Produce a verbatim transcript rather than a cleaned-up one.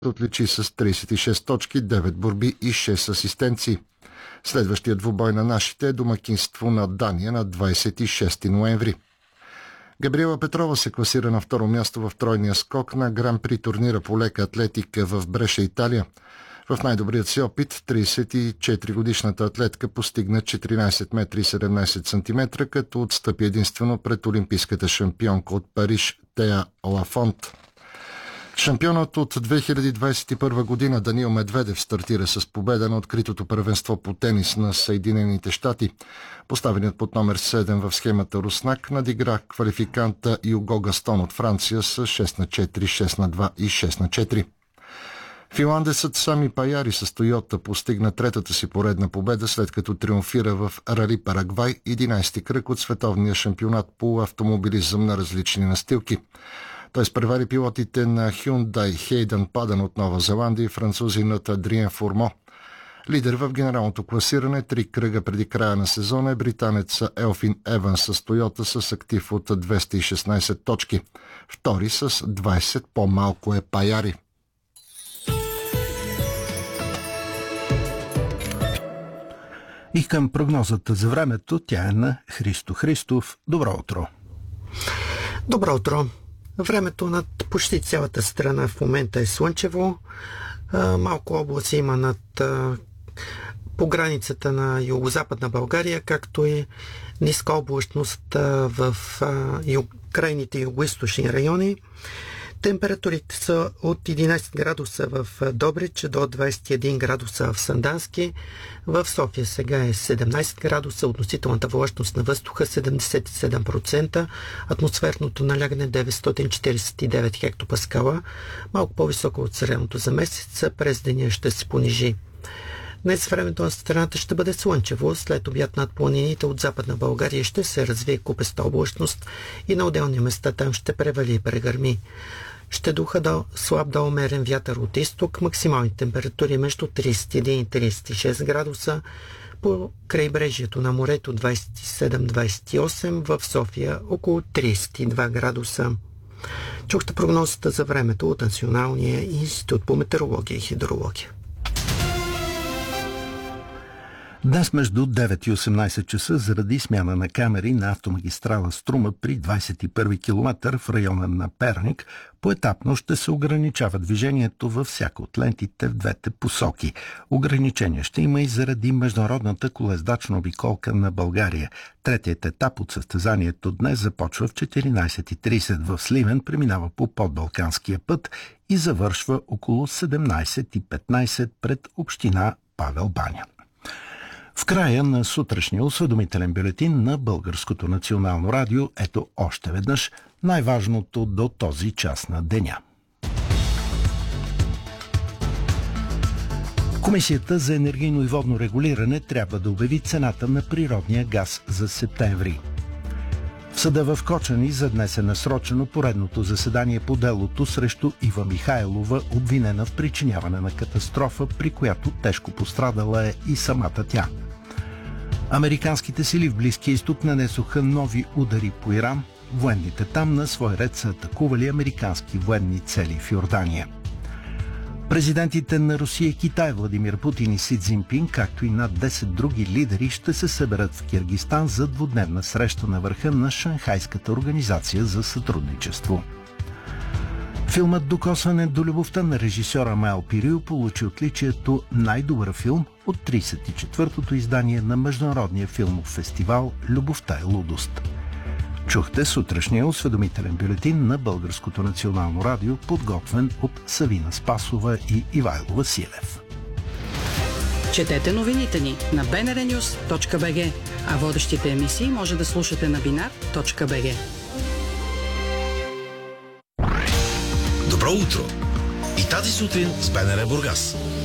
отличи с тридесет и шест точки, девет борби и шест асистенции. Следващият двубой на нашите е домакинство на Дания на двадесет и шести ноември. Габриела Петрова се класира на второ място в тройния скок на Гран-при турнира по лека атлетика в Бреша, Италия. В най-добрият си опит тридесет и четири годишната атлетка постигна четиринадесет метра и седемнадесет сантиметра, като отстъпи единствено пред олимпийската шампионка от Париж Теа Лафонт. Шампионът от две хиляди двадесет и първа година Даниил Медведев стартира с победа на откритото първенство по тенис на Съединените щати. Поставеният под номер седем в схемата руснак надигра квалификанта Юго Гастон от Франция с шест на четири, шест на два и шест на четири. Финландецът Сами Паяри с Тойота постигна третата си поредна победа, след като триумфира в Рали Парагвай, единадесети кръг от световния шампионат по автомобилизъм на различни настилки. Той изпревари пилотите на Hyundai Хейдън Падън от Нова Зеландия и французинът Адриен Фурмо. Лидер в генералното класиране три кръга преди края на сезона е британеца Елфин Еванс с Тойота с актив от двеста и шестнадесет точки. Втори с двадесет по-малко е Паяри. И към прогнозата за времето, тя е на Христо Христов. Добро утро! Добро утро! Времето над почти цялата страна в момента е слънчево. Малко облаци има над по границата на югозападна България, както и ниска облачност в крайните югоизточни райони. Температурите са от единадесет градуса в Добрич до двадесет и един градуса в Сандански. В София сега е седемнадесет градуса, относителната влажност на въздуха седемдесет и седем процента, атмосферното налягане деветстотин четиридесет и девет хектопаскала, малко по-високо от средното за месеца, през деня ще се понижи. Днес времето на страната ще бъде слънчево, след обяд над планините от Западна България ще се развие купеста облачност и на отделни места там ще превали и прегърми. Ще духа до слаб до умерен вятър от изток, максимални температури между тридесет и един и тридесет и шест градуса, по крайбрежието на морето двадесет и седем до двадесет и осем, в София около тридесет и два градуса. Чухте прогнозата за времето от Националния институт по метеорология и хидрология. Днес между девет и осемнадесет часа заради смяна на камери на автомагистрала Струма при двадесет и първи километър в района на Перник, поетапно ще се ограничава движението във всяка от лентите в двете посоки. Ограничения ще има и заради международната колездачна обиколка на България. Третият етап от състезанието днес започва в четиринадесет и тридесет в Сливен, преминава по подбалканския път и завършва около седемнадесет и петнадесет пред община Павел баня. В края на сутрешния осведомителен бюлетин на Българското национално радио, ето още веднъж най-важното до този час на деня. Комисията за енергийно и водно регулиране трябва да обяви цената на природния газ за септември. В съда в Кочани за днес е насрочено поредното заседание по делото срещу Ива Михайлова, обвинена в причиняване на катастрофа, при която тежко пострадала е и самата тя. Американските сили в Близкия изток нанесоха нови удари по Иран. Военните там на свой ред са атакували американски военни цели в Йордания. Президентите на Русия и Китай Владимир Путин и Си Цзинпин, както и над десет други лидери, ще се съберат в Киргизстан за двудневна среща на върха на Шанхайската организация за сътрудничество. Филмът "Докосване до любовта" на режисьора Маел Пирио получи отличието най-добър филм от тридесет и четвъртото издание на Международния филмов фестивал "Любовта е лудост". Чухте сутрешния осведомителен бюлетин на Българското национално радио, подготвен от Савина Спасова и Ивайло Василев. Четете новините ни на би ен ар нюз точка би джи, а водещите емисии може да слушате на бинар точка би джи. Добро утро! И тази сутрин с БНР Бургас.